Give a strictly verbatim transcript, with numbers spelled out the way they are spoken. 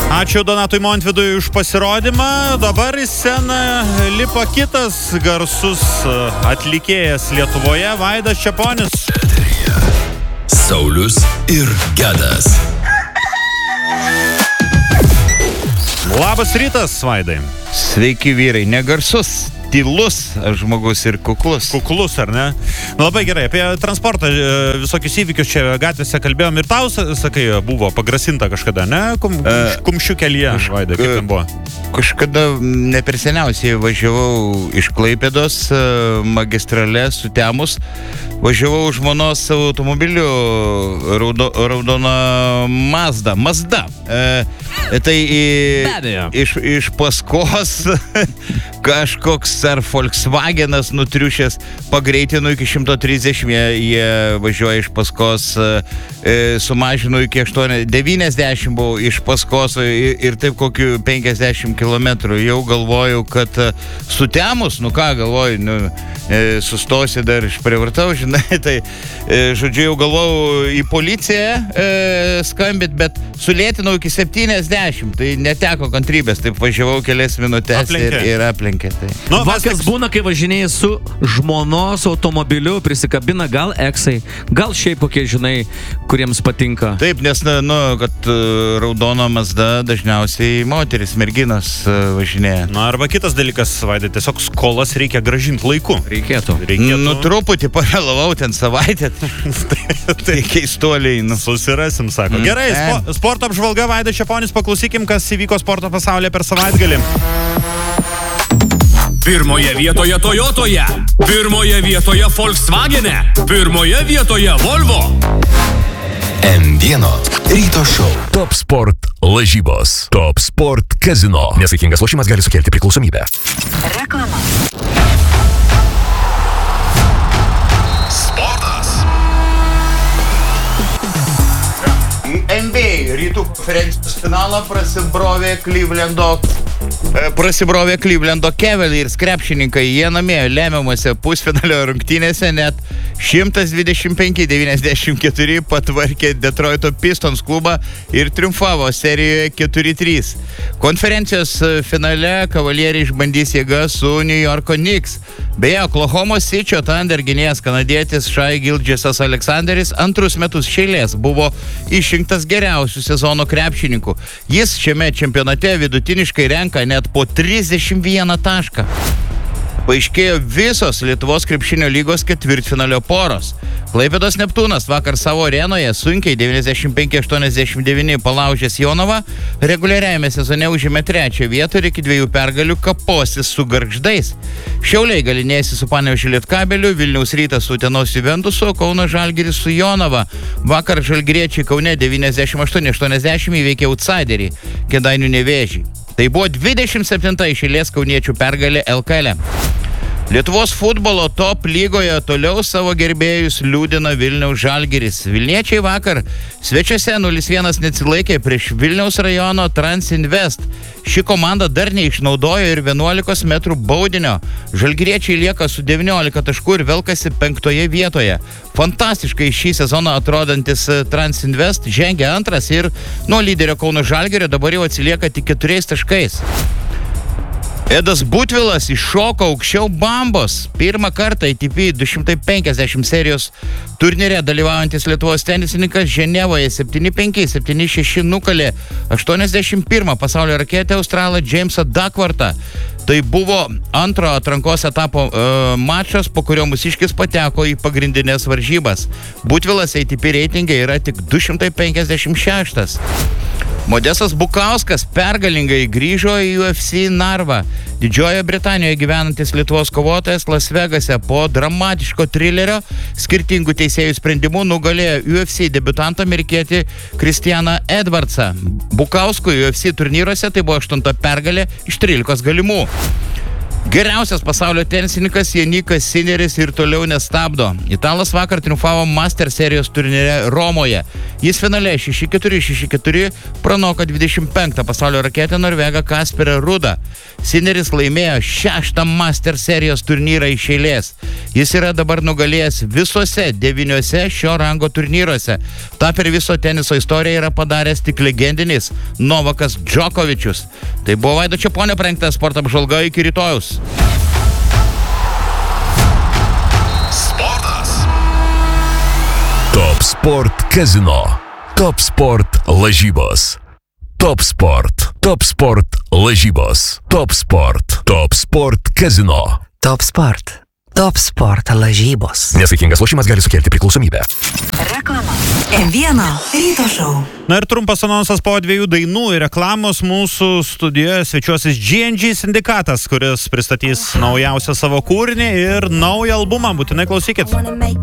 Ačiū Donatui Montvidui už pasirodymą. Dabar į sceną lipa kitas garsus atlikėjas Lietuvoje, Vaidas Čeponis. Saulius ir Gedas. Labas rytas, Vaidai. Sveiki vyrai, negarsus, tylus žmogus ir kuklus. Kuklus, ar ne? Nu, labai gerai, apie transportą visokius įvykius čia gatvėse kalbėjom ir tau, sakai, buvo pagrasinta kažkada, ne? Kum, uh, kumščių kelyje, kaž, Vaidai, kaip ten buvo? Kažkada ne per seniausiai važiavau iš Klaipėdos magistrale sutemus. Važiavau žmonos automobiliu raudo, raudona Mazda. Mazda. E, tai į, iš, iš paskos kažkoks ar Volkswagenas nutriušęs pagreitino iki šimto trisdešimt, jie, jie važiuoja iš paskos, e, sumažino iki aštuoniasdešimt, devyniasdešimt buvo iš paskos ir, ir taip kokiu penkiasdešimt kilometrų. Jau galvoju, kad sutemus, nu ką galvoju, nu, e, sustosi dar išprievartau, žinai, tai e, žodžiu jau galvojau į policiją e, skambit, bet sulėtinau iki septyniasdešimt, tai neteko kantrybės, taip važiavau kelias minutės Aplenkė. ir, ir aplenkė. Tai. Nu, Vakar būna, kai važinėjai su žmonos automobiliu, prisikabina gal eksai, gal šiaip kokie, žinai, kuriems patinka. Taip, nes, nu, kad uh, raudona Mazda dažniausiai moteris, merginos uh, važinėja. Na, arba kitas dalykas, Vaidai, tiesiog skolas reikia grąžinti laiku. Reikėtų. Reikėtų. Nu, truputį pavėlavau ten savaitę. Tai keistuoliai, nu. Susirasim, sako. Mm. Gerai, spo, sporto apžvalga, Vaidas Čeponis, paklausykim, kas įvyko sporto pasaulyje per savaitgalį. Pirmoje vietoje Toyotoje, pirmoje vietoje Volkswagene, pirmoje vietoje Volvo. M vienas ryto šou. Top Sport lažybos. Top Sport kazino. Nesaikingas lošimas gali sukelti priklausomybę. Reklama. Sportas. N B A rytų konferencijos finalą prasibrovė Clevelando Prasibrovė Clevelando Cavaliers krepšininkai. Jie namie lemiamose pusfinalio rungtynėse net šimtas dvidešimt penki devyniasdešimt keturi patvarkė Detroito Pistons klubą ir triumfavo serijoje keturi trys. Konferencijos finale kavalieriai išbandys jėgą su New Yorko Knicks. Beje, Oklahomos City Thunder gynėjas kanadietis Shai Gilgeousas Alexanderis antrus metus iš eilės buvo išrinktas geriausių sezono krepšininkų. Jis šiame čempionate vidutiniškai renka net po trisdešimt vieną tašką. Paaiškėjo visos Lietuvos krepšinio lygos ketvirtfinalio poros. Klaipėdos Neptūnas vakar savo arenoje sunkiai devyniasdešimt penki aštuoniasdešimt devyni palaužęs Jonavą, reguliariajame sezone užėmė trečią vietą ir iki dviejų pergalių kaposis su Gargždais. Šiauliai galynėjosi su Panevėžio Lietkabeliu, Vilniaus Rytas su Utenos Juventusu, Kauno Žalgiris su Jonava. Vakar žalgiriečiai Kaune devyniasdešimt aštuoni aštuoniasdešimt įveikė outsiderį Kėdainių Nevėžį. Tai buvo dvidešimt septinta iš eilės kauniečių pergalė L K L. Lietuvos futbolo top lygoje toliau savo gerbėjus liūdina Vilniaus Žalgiris. Vilniečiai vakar svečiuose nulis vienas neatsilaikė prieš Vilniaus rajono Transinvest. Ši komanda dar neišnaudojo ir vienuolikos metrų baudinio. Žalgiriečiai lieka su devyniolika taškų ir velkasi penktoje vietoje. Fantastiškai šį sezoną atrodantis Transinvest žengia antras ir nuo lyderio Kauno Žalgirio dabar jau atsilieka tik keturiais taškais. Edas Butvilas iššoko aukščiau bambos. Pirmą kartą A T P du šimtai penkiasdešimt serijos turnyre dalyvaujantis Lietuvos tenisininkas Ženevoje septyni penki septyni šeši nukalė aštuoniasdešimt pirmą pasaulio raketę australą Jamesą Duckworthą. Tai buvo antro atrankos etapo uh, mačas, po kurio mūsiškis pateko į pagrindinės varžybas. Butvilas A T P reitinge yra tik du šimtai penkiasdešimt šeštas. Modestas Bukauskas pergalingai grįžo į U F C Narvą. Didžiojoje Britanijoje gyvenantis Lietuvos kovotojas Las Vegase po dramatiško trilerio skirtingų teisėjų sprendimų nugalėjo U F C debiutantą amerikietį Kristianą Edvardsą. Bukauskui U F C turnyruose tai buvo aštunta pergalė iš trylikos galimų. Geriausias pasaulio tenisininkas Janikas Sineris ir toliau nestabdo. Italas vakar triumfavo Master serijos turnyre Romoje. Jis finale šeši keturi šeši keturi pranoko dvidešimt penktą pasaulio raketę Norvegą Kasperą Rudą. Sineris laimėjo šeštą Master serijos turnyrą iš eilės. Jis yra dabar nugalėjęs visose devyniuose šio rango turnyruose. Ta per viso teniso istoriją yra padaręs tik legendinis Novakas Džokovičius. Tai buvo Vaido Čeponio parengta sporto apžvalga, iki rytojaus. Sportas. Top Sport Casino. Top Sport lažybos. Top Sport. Top Sport lažybos. Top Sport. Top Sport Casino. Top Sport. Top Sport lažybos. Nesaikingas lošimas gali sukelti priklausomybę. Reklama. M vienas ryto šou. Na ir trumpas anonsas po dviejų dainų ir reklamos mūsų studijoje svečiuosis G and G sindikatas, kuris pristatys naujausią savo kūrinį ir naują albumą. Būtinai klausykit.